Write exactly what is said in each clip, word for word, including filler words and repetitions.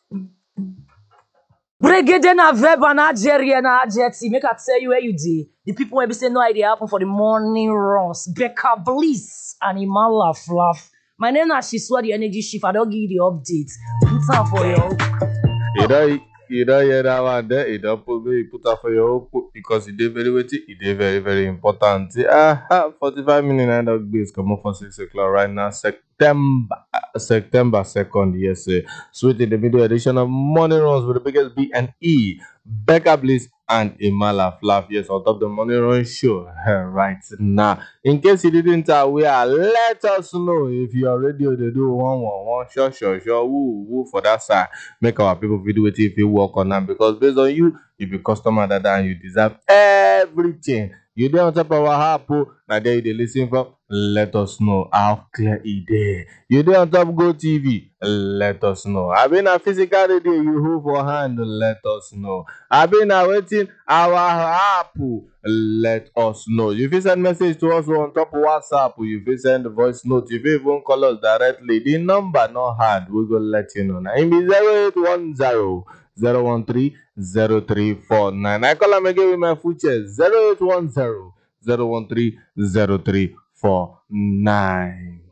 Brigade na verb and adjective na adjective. Make I tell you where you did. The people will be saying no idea happen for the morning runs. Becca Bliss and Imala Fluff. My name is Shiswa, the energy shift. I don't give you the updates. Put on for you. You know, you don't hear that one there. You don't put me, put up for your own because it is very weighty. It is very, very important. Ah, forty-five minutes and of base come up for six o'clock right now. September, September second. Yes, sir. Sweet in the middle edition of Morning Runs with the biggest B and E, Becca Bliss and Imala Fluff. Yes, on top of the Morning Run show right now. In case you didn't aware, let us know if you are ready to do one, one, one, sure, sure, sure, woo, woo for that side. Make our people video it if you work on them because based on you, you be customer that and you deserve everything. You dey on top of our app, now there you dey listen from. Let us know how clear it is. You dey on top Go T V. Let us know. I been a physical radio you hold for hand. Let us know. I been waiting our app. Let us know. You fit send message to us on top of WhatsApp. You fit send voice note. You fit even call us directly. The number not hard. We go let you know. Now it be zero eight one zero zero one three zero three four nine. I call them again with my full chest. zero eight one zero zero one three zero three four nine.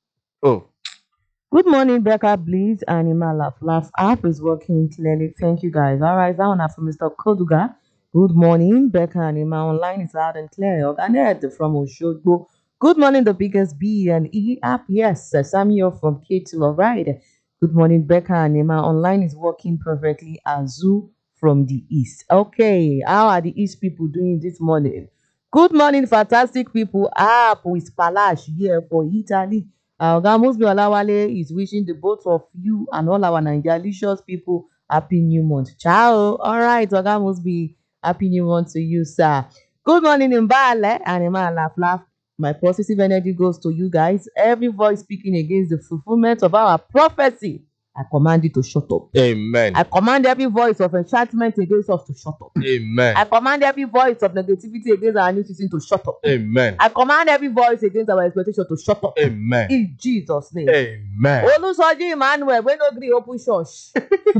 Oh. Good morning, Becca Bliss and Imala Fluff. App is working clearly. Thank you, guys. All right, that one from Mister Koduga. Good morning, Becca and Ima. Online is loud and clear. Organized from Oshogbo. Good morning, the biggest B and E app. Yes, Samuel from K two. All right. Good morning, Becca and Ima. Online is working perfectly. Azu from the East. Okay, how are the East people doing this morning? Good morning, fantastic people. App with Palash here for Italy. Uh, Musbi Olawale is wishing the both of you and all our Nigericious people happy new month. Ciao. All right, Oga Musbi, happy new month to you, sir. Good morning, Mbale and Imala Fluff. My positive energy goes to you guys. Every voice speaking against the fulfillment of our prophecy, I command you to shut up. Amen. I command every voice of enchantment against us to shut up. Amen. I command every voice of negativity against our new season to shut up. Amen. I command every voice against our expectation to shut up. Amen. In Jesus' name. Amen. Olusoji Emmanuel, when no gree open church.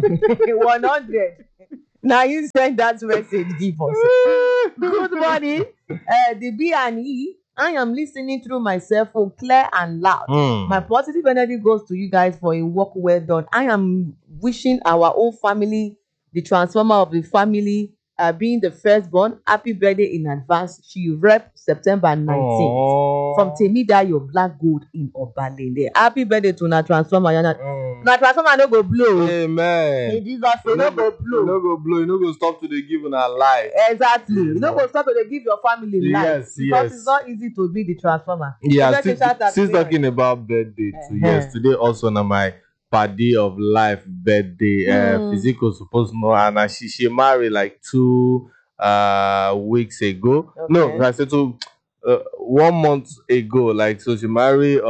one hundred. Now you send that message, give us. Good morning. Uh, the B and E. I am listening through my cell phone clear and loud. Mm. My positive energy goes to you guys for a work well done. I am wishing our own family, the transformer of the family, uh, being the firstborn, happy birthday in advance. She rep September nineteenth. Aww. From Temidayo Black Gold in Obalende. Happy birthday to na transformer. Mm. Na transformer no go blow. Amen. In Jesus name, no go blow. You no go blow. You no go stop to the giving a life. Exactly. Yeah, you no no. go stop to dey give your family life. Yes, because yes. it's not easy to be the transformer. Yeah, So since, since talking about birthday too, Uh-huh. yes, today also na my party of life birthday. Uh, Mm. physical supposed to know, and uh, she she married like two uh weeks ago. No, Okay. I said two uh, one month ago. Like so, she married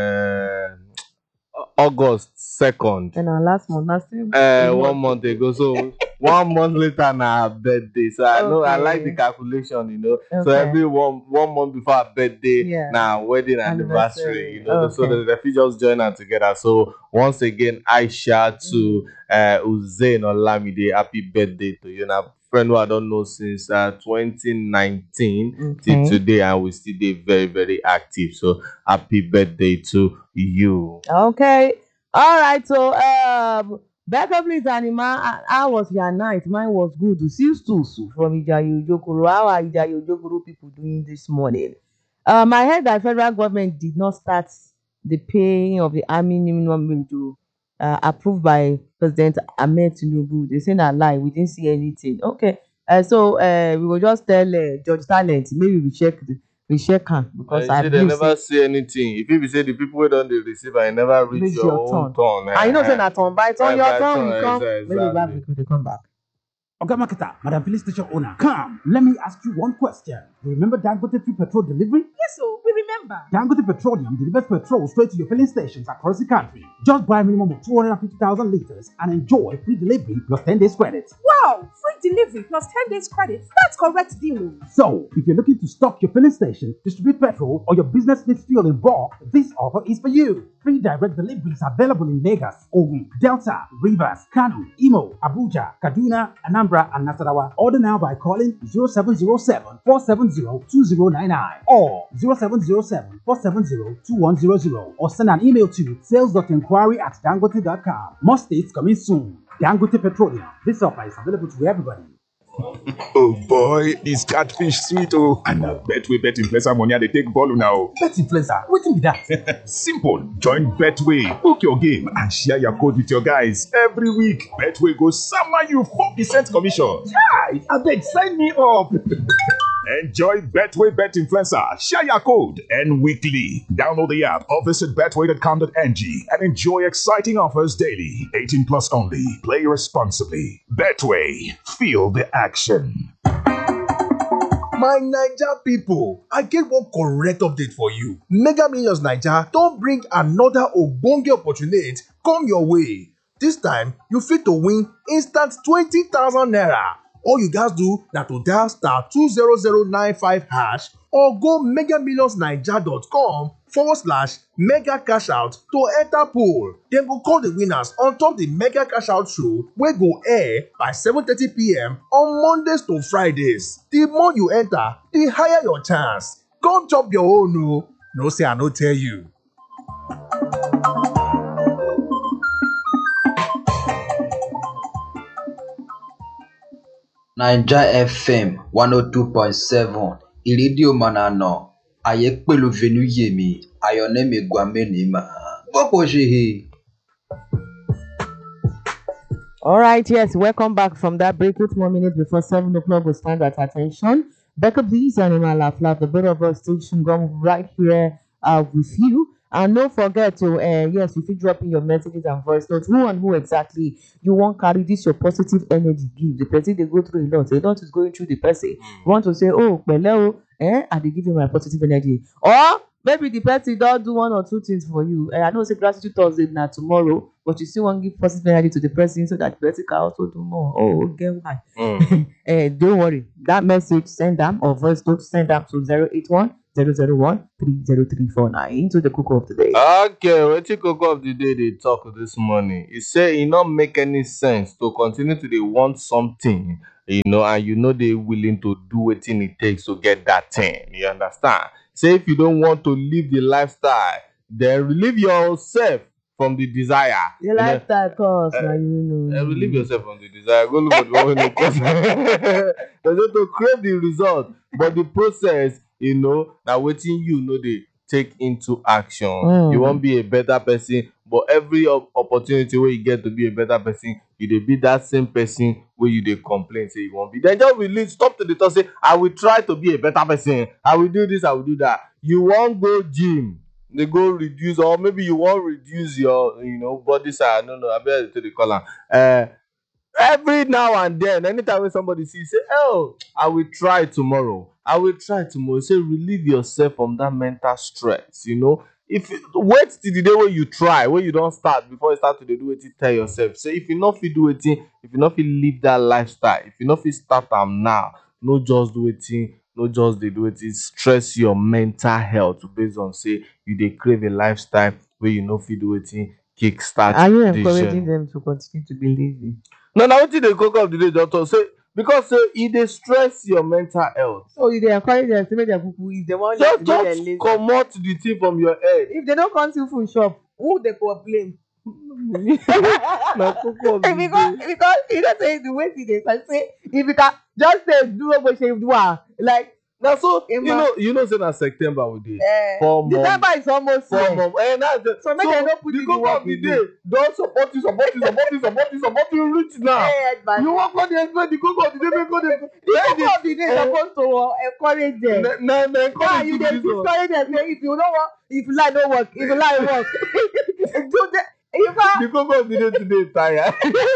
uh August second. And our last month, last year. Uh, one month ago. So one month later na her birthday. So I know I like the Okay. calculation, you know. So Okay. every one one month before her birthday, Yeah. now wedding anniversary, Anniversary. you know. So Okay. the, the features join her together. So once again, Aisha to uh Uzain Olamide, happy birthday to you. Now friend who I don't know since uh twenty nineteen till Okay. today, and we still dey very, very active. So happy birthday to you. Okay. All right. So, um, Becca, please, Anima, how was your night? Mine was good. Seems to from Ijayi Ojokoro. How are Ijayi Ojokoro people doing this morning? Um, I heard that federal government did not start the paying of the army minimum wage to, uh, approved by President Ahmed Tinubu. They say that lie. We didn't see anything. Okay. Uh, so uh, we will just tell uh, George Talent. Maybe we check the we check am because Uh, I see, they believe never say see anything. If you be say the people wey don dey receive, I never reach reach your, your own turn. turn. And you know say eh, na turn by turn eh, your by turn turn, will come. exactly. Maybe back we dey come back. Oga Marketer, Madam Police Station owner, come, let me ask you one question. You remember Dangote free petrol delivery? Yes, so we remember. Dangote Petroleum delivers petrol straight to your filling stations across the country. Just buy a minimum of two hundred fifty thousand liters and enjoy free delivery plus ten days credit. Wow, free delivery plus ten days credit. That's correct deal. So, if you're looking to stock your filling station, distribute petrol, or your business needs fuel in bulk, this offer is for you. Free direct deliveries available in Lagos, Ogun, Delta, Rivers, Kano, Imo, Abuja, Kaduna, Anambra, and Nasarawa. Order now by calling zero seven zero seven, four seven zero, two zero nine nine or zero seven zero seven, four seven zero, two one zero zero or send an email to sales.enquiry at dangote dot com. More states coming soon. Dangote Petroleum. This offer is available to everybody. Oh boy, this catfish sweet oh. And I bet we bet influencer money they take ball now. Bet influencer, wetin be that? Simple. Join Betway, book your game and share your code with your guys. Every week, Betway goes summer you four percent commission. Hi, I beg, sign me up. Enjoy Betway Bet Influencer. Share your code and weekly. Download the app or visit betway dot com dot n g and enjoy exciting offers daily. eighteen plus only. Play responsibly. Betway. Feel the action. My Naija people, I get one correct update for you. Mega Millions Naija don bring another ogbonge opportunity come your way. This time, you fit to win instant twenty thousand naira. All you guys do na to dial star two zero zero nine five hash or go mega millions naija dot com forward slash mega cash out to enter pool. Dem go call the winners on top the mega cash out show wey go air by seven thirty p m on Mondays to Fridays. The more you enter, the higher your chance. Come chop your own o. No say I no tell you. Naija F M one oh two point seven ìrédíò manana ayé pẹ̀lú venu yemi ayọ̀nẹ́mi gwamenima gbọ́pọ̀ ṣe he. All right, yes, welcome back from that break. With more minutes before seven o'clock, we'll stand at attention. Becca, please, Animal Laugh Laugh, the both of us station gone right here uh, with you. And don't forget to, uh, yes, if you drop in your messages and voice notes, who and who exactly you want carry this your positive energy give. The person they go through a lot. A lot is going through the person. You want to say, oh, hello, eh, and they give you my positive energy. Or maybe the person don't do one or two things for you. Uh, I know say gratitude Thursday now tomorrow, but you still want to give positive energy to the person so that the person can also do more. Oh, get why? Mm. uh, don't worry. That message, send them or voice note, send them to zero eight one zero zero one three zero three four nine into the cocoa of the day. Okay, what the cocoa of the day they talk this morning? It say it not make any sense to continue to they want something, you know, and you know they willing to do what it takes to get that thing. You understand? Say if you don't want to live the lifestyle, then relieve yourself from the desire. The lifestyle cost, uh, now you know. Uh, relieve yourself from the desire. Go look at what it costs. There's to crave the result, but the process, you know, now waiting you know they take into action. Mm. You won't be a better person, but every op- opportunity where you get to be a better person, you dey be that same person where you dey complain say you won't be. Then just release, stop to the thought, say I will try to be a better person. I will do this, I will do that. You won't go gym. They go reduce, or maybe you won't reduce your, you know, body size. No, no, I better to the color. Uh, every now and then, anytime when somebody sees, say, oh, I will try tomorrow. I will try tomorrow. Say, relieve yourself from that mental stress, you know. If you, wait till the day when you try, when you don't start, before you start to do it, tell yourself. Say, if you not fit do it, if you not fit live that lifestyle, if you not fit start them now, no just do it, no just they do it, stress your mental health based on, say, you they crave a lifestyle where you not fit do it, kickstart. Are you encouraging them to continue to be lazy? No, now what did they cook up the day, doctor? Say, because uh, it they stress your mental health. So if they encourage them to make their cuckoo, if they want just to don't lazy, come out the thing from your head. if they don't come to food shop, who they complain? Na cocoa of the because day. because you know say the way they can say if you can just say do what you do like Now, so you Emma. know, you know, say na September we dey. uh, Four months. December is almost Four here. months. Eh, that's the, So make dem no put the it in cocoa work of the again. day. Don't support you, support you, support you, support you, support you. Reach now. Eh, but You want to expect the cocoa of the day? Make go dey. the people of the day Eh. supposed to uh, encourage them. Na na na Now encourage you you dey this one. discourage them say if you don't work, if you like no work, if you like work, do the if I The cocoa of the day today tire.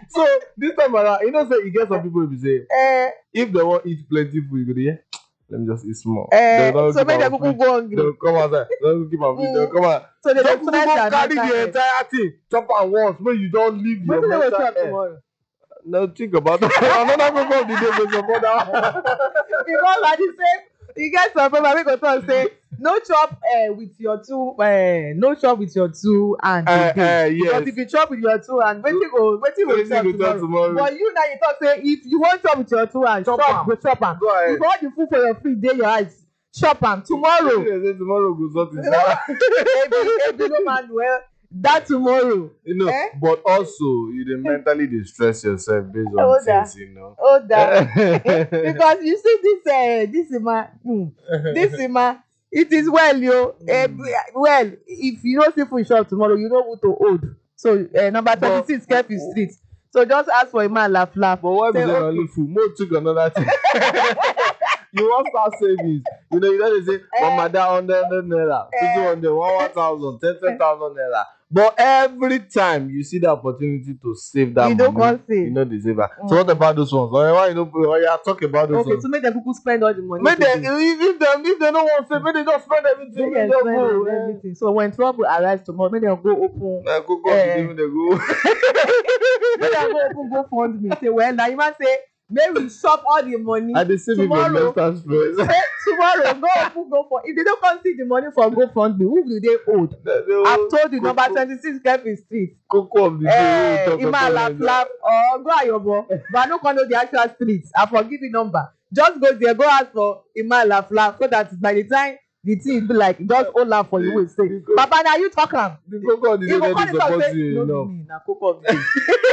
So this time around, you know, say you get some people who be say Eh, if they want eat plenty food, you go there. Let me just eat small. eh, They'll so keep make our them fridge. go hungry. They'll come outside. They'll keep our fridge. They'll Mm. come out. So they Some dey people fresh go and carry mental the health. entire thing, chop am once, when you don't leave your Wetin they go mental chop health. tomorrow? No, think about that. Another people of the day go support that. Because I the same, you get some people wey go talk say no chop uh, with your two uh, no chop with your two hand Eh, today. eh, Because yes. if you chop with your two hand, wetin go wetin go Wetin chop go chop tomorrow? tomorrow? But you now you talk say if you wan chop with your two hand, Chop chop am. go chop am. Go ahead. If all the food for your fridge dey your eyes, chop am tomorrow. They say tomorrow go sort You it know, out. ebi ebi no man well that tomorrow. You know, Eh? but also you dey mentally dey stress yourself based on Hold that. things, you know. Oh that because you see this uh, this ima hmm, this ima it is well yo eh, well if you no see food shop tomorrow you know who to hold so uh, number twenty-six Kefi Street so just ask for Ima laugh laugh. But why be Say, there okay. only food? Mo took another thing. You want start savings. You know, you know they say, Mama da hundred hundred naira, two two hundred, one one thousand, ten ten thousand naira. But every time you see the opportunity to save that You money, don't come save. you know they save that. Mm. So what about those ones? Why why you don't why you are talking about those Okay, ones? so make them people spend all the money. Make them today. if, if them if they don't want to save, make they just spend everything. Make Make them them spend go. eh. everything. So when trouble arrives tomorrow, make them go open. Eh, go go Eh. give them the go. Make them go open go fund me. Say well now you must say may we shop all the money. I dey save you for tomorrow. mental stress. Say tomorrow go open go for if they don't come see the money for GoFundMe who will they hold? I've told you number twenty-six Kefi Street. Cocoa of the day. Eh, we talk Ima about laugh it. laugh or go Ayobo but I no come know the actual street I forgive you number just go there go ask for Ima laugh laugh so that by the time the thing be like just hold am for you wey say Baba na you talk am. The cocoa of the day You go dey come dey talk support say you no be enough. me na Cocoa of the day.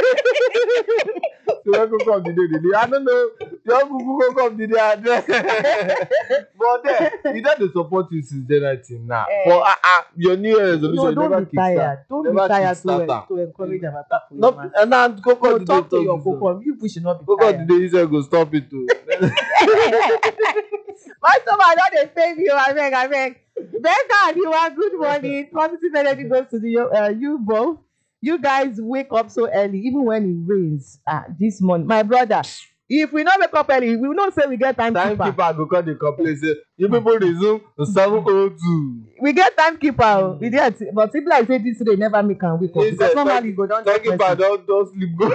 So when cocoa of the day, dey- I don't know. Your cuckoo cocoa of the day address. But then, you don't dey support you since January till now. Eh. For ah ah, your new year resolution, No you don't never be tired kickstart. don't Never be tired to kickstart en- am. to encourage our people. No, man. and now cocoa No of the day talk to your this one. Cocoa you should not be Cocoa of the tired. day, you say go stop it too. My stomach don dey pain me o abeg abeg. Becca and you are good morning. Positive energy goes to the uh, you both. You guys wake up so early even when it rains. Ah, this morning, my brother. If we not wake up early, we will not say we get timekeeper. Timekeeper go come dey complain say you people resume to seven oh two. We get timekeeper. Mm. We get, but people like say this rain never make am wake up Yes, because sir. normally you go don check Timekeeper message. don don sleep go.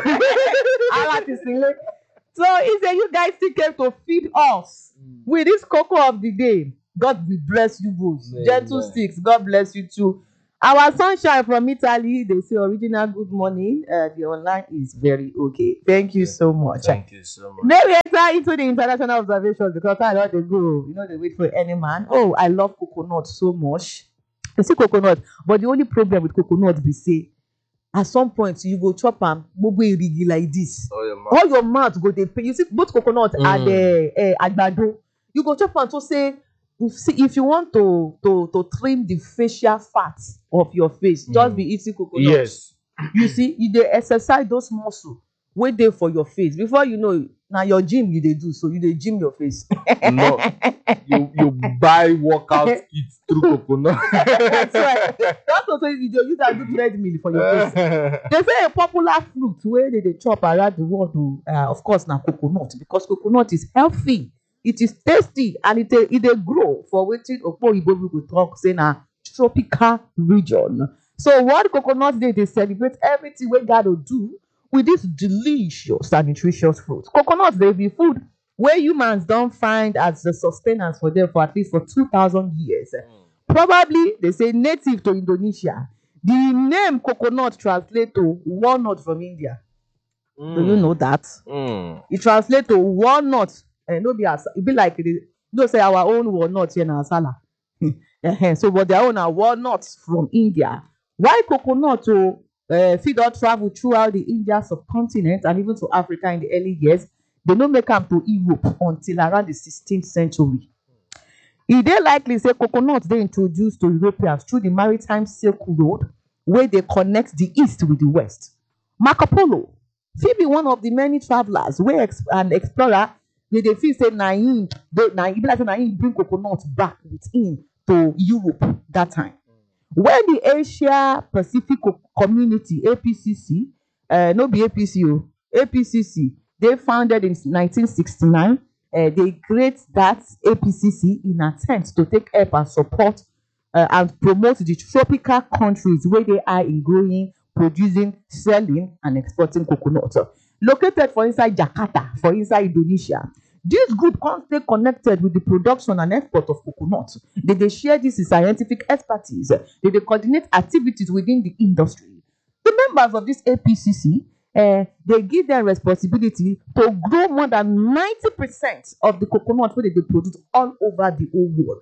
Alert is still late. So he say you guys still came to feed us mm. with this cocoa of the day. God will bless you both. Amen. Gentle sticks. God bless you too. Our sunshine from Italy. They say original good morning. Uh, the online is very okay. Thank you so much. Thank you so much. May we enter into the international observations because I know they go. You know they wait for any man. Oh, I love coconut so much. You see coconut, but the only problem with coconut be say at some point you go chop am gbogbo irigi like this. Oh, your mouth. All your mouth go dey pain. You see both coconut mm. and uh, uh, agbado. You go chop am to say if see if you want to to to trim the facial fat of your face, mm. just be eating coconut. Yes. You see, you dey exercise those muscle wey dey for your face. Before you know, na your gym you dey do, so you dey gym your face. No, you you buy workout kits through coconut. That's right. That's also you dey use am do treadmill for your face. They say a popular fruit wey dey dey chop around the world, o, uh, of course, na coconut because coconut is healthy, it is tasty, and it dey e dey grow for wetin Oyibo people talk say na tropical region. So World Coconut Day dey celebrate everything wey God will do with this delicious and nutritious fruit. Coconut dey be food wey humans don find as the sustenance for them for at least for two thousand years. Mm. Probably they say native to Indonesia. The name coconut translate to walnut from India. Mm. Do you know that? Mm. It translate to walnut. And no be as it be like it is, no say our own walnut here na asala. So but their own are walnuts from India. Why coconut to uh, fit don travel throughout the Indian subcontinent and even to Africa in the early years, they no make am to Europe until around the sixteenth century. E dey likely say coconut dey introduced to Europeans through the maritime Silk Road wey dey connect the east with the west. Marco Polo fit be one of the many travelers wey ex and explorer wey dey feel say na him na e be like say na him bring coconut back with him to Europe that time. When the Asia Pacific Community A P C C uh, no be A P C o, A P C C. They founded in nineteen sixty-nine. Uh, they create that A P C C in attempt to take help and support uh, and promote the tropical countries where they are in growing, producing, selling, and exporting coconut. Located for inside Jakarta, for inside Indonesia. This group can stay connected with the production and export of coconut. They, they share this scientific expertise. They, they coordinate activities within the industry. The members of this A P C C, uh, they give them responsibility to grow more than ninety percent of the coconut where they produce all over the whole world.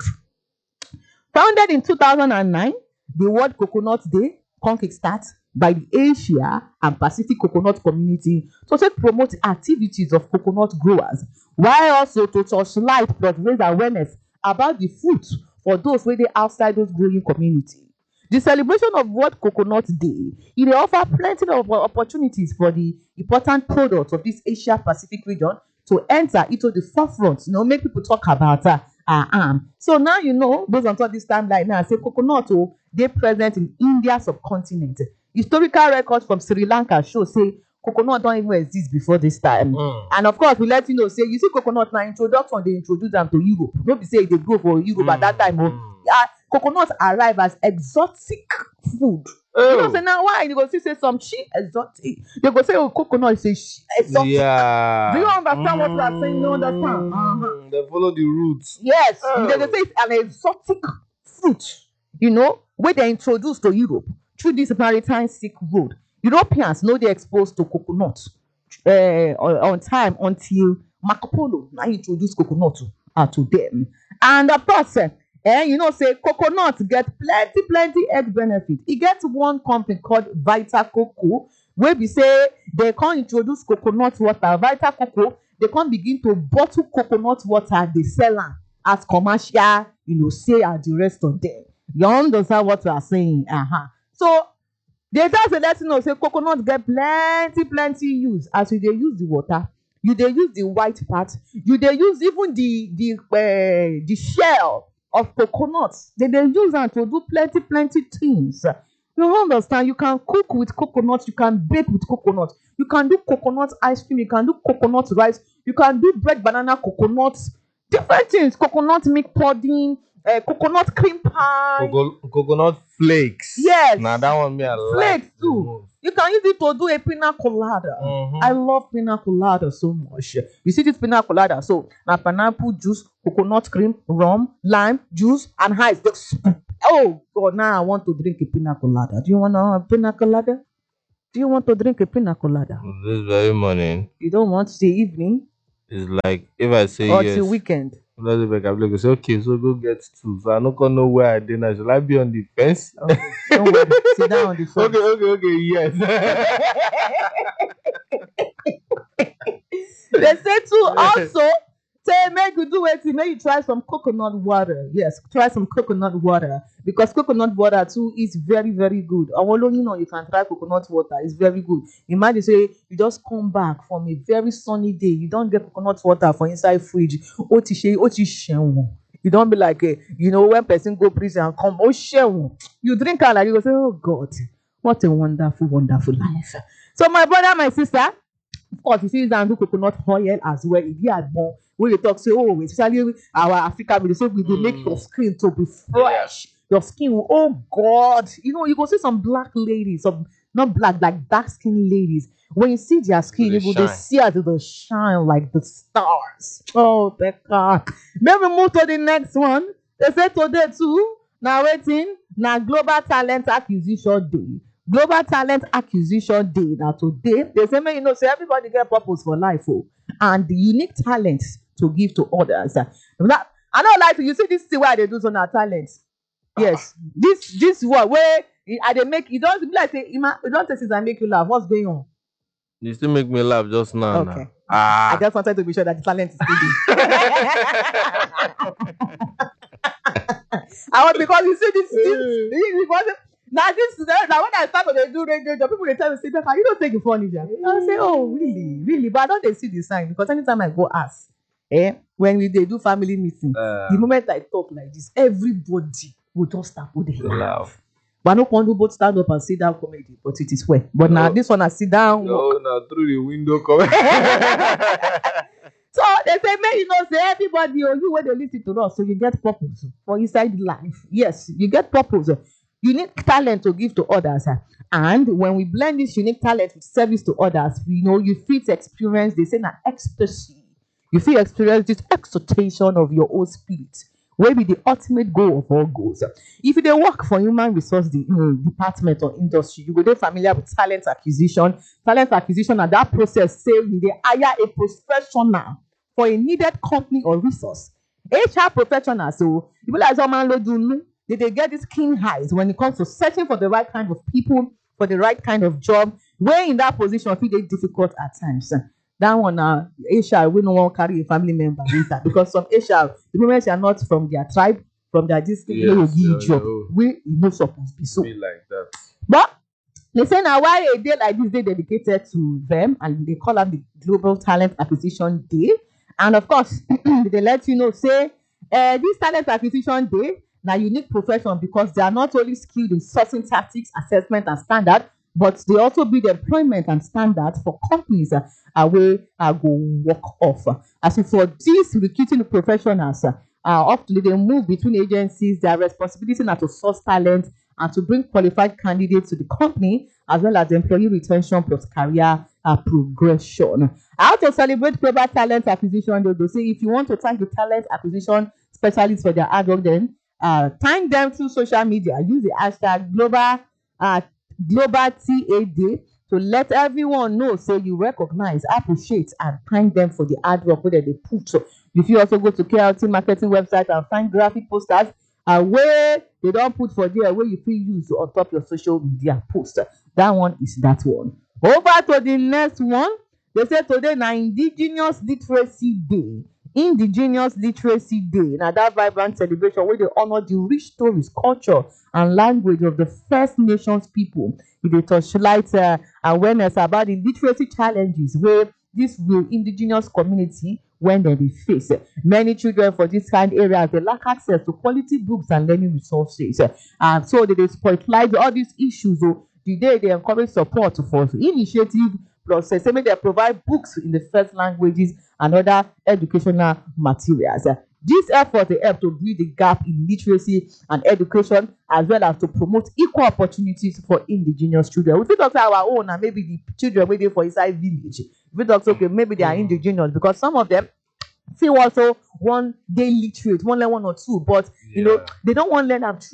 Founded in two thousand nine, the World Coconut Day can kickstart by the Asia and Pacific Coconut Community to take promote activities of coconut growers, while also to touch light plus raise awareness about the fruit for those where they outside those growing community. The celebration of World Coconut Day, it offer plenty of opportunities for the important products of this Asia Pacific region to enter into the forefront, you know, make people talk about uh, uh, um. So now you know, based on this timeline now, say coconut, oh, they present in India subcontinent. Historical records from Sri Lanka show say coconut don't even exist before this time. Mm. And of course, we let you know, say you see coconut now introduction, they introduce them to Europe. Don't be say they grow for Europe mm. at that time. Oh, yeah, coconuts arrive as exotic food. Oh. You know, say now why you go see say some cheap exotic. They go say oh coconut is a exotic. Yeah. Do you understand mm. what we are saying? You understand? Uh-huh. They follow the roots. Yes, oh. they, they say it's an exotic fruit. You know, where they introduced to Europe through this maritime Silk Road. Europeans know they're exposed to coconut uh, on time until Marco Polo now introduced coconut to, uh, to them. And of course, uh, eh, you know, say coconut get plenty, plenty health benefit. It gets one company called Vita Coco, where we say they can't introduce coconut water. Vita Coco, they can't begin to bottle coconut water, they sell them as commercial, you know, say and the rest of them. You understand what we are saying? Uh-huh. So they just let you know say coconut get plenty, plenty use. As you they use the water, you they use the white part, you they use even the the uh, the shell of coconuts. They they use them to do plenty, plenty things. You understand? You can cook with coconut, you can bake with coconut, you can do coconut ice cream, you can do coconut rice, you can do bread, banana, coconut, different things, coconut milk pudding. Uh, coconut cream pie. Coco coconut flakes. Yes. Now that one me I like. Flakes too. You can use it to do a pina colada. Mm-hmm. I love pina colada so much. You see this pina colada. So now pineapple juice, coconut cream, rum, lime juice, and ice. Oh God! Now I want to drink a pina colada. Do you want a pina colada? Do you want to drink a pina colada? This very morning. You don't want to the evening? It's like if I say or yes. Or the weekend. Let's make a say, okay, so go get two. So I don't gonna know where I did now. Shall I be on the fence? Okay. Don't worry. Sit down on the fence. Okay, okay, okay, yes. They say too also, say make you do it, make you try some coconut water. Yes, try some coconut water. Because coconut water too is very, very good. Although you know you can try coconut water, it's very good. Imagine say you just come back from a very sunny day, you don't get coconut water for inside fridge. You don't be like, uh, you know, when person go prison and come, oh shit, you drink and like you go say, oh God, what a wonderful, wonderful life. So my brother, my sister, of course, you see and do coconut oil as well. If you had more, when you talk, say, oh, especially our Africa, we say we do make your skin to be fresh. Your skin will, oh God, you know, you go see some black ladies, some not black, like dark skin ladies. When you see their skin, you go they see as they shine like the stars. Oh, thank God. Then we move to the next one. They say today too. Now waiting. Now Global Talent Acquisition Day. Global Talent Acquisition Day. Now today, they say, you know, say everybody get purpose for life, oh, and the unique talents to give to others. That, I don't like to. You see this is why they do so now talents. Yes, this this one where I they make you don't be like say you don't say I make you laugh. What's going on? You still make me laugh just now. Okay. Now. Ah. I just wanted to be sure that the talent is good. I want because you see this. this because now this now when I start to do radio job, people they tell me say, "You don't take it funny, Jack." I say, "Oh, really, really?" But I don't they see the sign because anytime I go ask, eh, when we they do family meeting, uh, the moment I talk like this, everybody will just start with the laugh. But I don't want to both stand up and sit down comedy, but it is well. But No. now this one I sit down. No, walk. now through the window come. So they say, man, you know, say everybody or you when they listen to us, so you get purpose for inside life. Yes, you get purpose. Unique talent to give to others. And when we blend this unique talent with service to others, we know you fit experience, they say, an ecstasy. You feel experience this exaltation of your own spirit, where be the ultimate goal of all goals. If you dey work for human resource the, um, department or industry, you go dey familiar with talent acquisition. Talent acquisition and that process say you dey hire a professional for a needed company or resource. H R professionals, so you be like someone lo do no, they, they get this keen eyes when it comes to searching for the right kind of people, for the right kind of job, where in that position feel dey difficult at times. That one now, H R, we no want carry a family member with that because some H R, the moment they are not from their tribe, from their district, they will Yes, give you yeah, job. yeah. We no supposed to be so. Be like that. But they say now why a day like this day dedicated to them, and they call it the Global Talent Acquisition Day. And of course, they let you know say uh, this talent acquisition day now unique profession because they are not only skilled in sourcing tactics, assessment, and standard, but they also build employment and standards for companies uh, uh, where uh, go work off. As for these recruiting professionals, uh, often they move between agencies. Their responsibility now to source talent and to bring qualified candidates to the company, as well as employee retention plus career uh, progression. How to celebrate global talent acquisition? They will say if you want to thank the talent acquisition specialists for their hard work, then uh, thank them through social media. Use the hashtag global uh, global T A Day to let everyone know, so you recognize, appreciate, and thank them for the hard work that they put. So if you also go to K L T marketing website and find graphic posters uh, where they don't put for there, where you feel use on top your social media post. That one is that one. Over to the next one. They say today na Indigenous Literacy Day. Indigenous Literacy Day. Now that vibrant celebration where they honor the rich stories, culture, and language of the First Nations people. They touchlight uh, awareness about the literacy challenges where this real indigenous community when they dey face. Many children for this kind of areas they lack access to quality books and learning resources, and so they dey spotlight all these issues. So the day they encourage support for initiative plus say make they provide books in the first languages and other educational materials. This effort dey help to bridge the gap in literacy and education, as well as to promote equal opportunities for indigenous children. We fit talk say our own and maybe the children wey dey for inside village. We fit talk say okay, maybe they are indigenous because some of them still also one dey literate, one learn one or two, but you know Yeah. they don't want to learn am through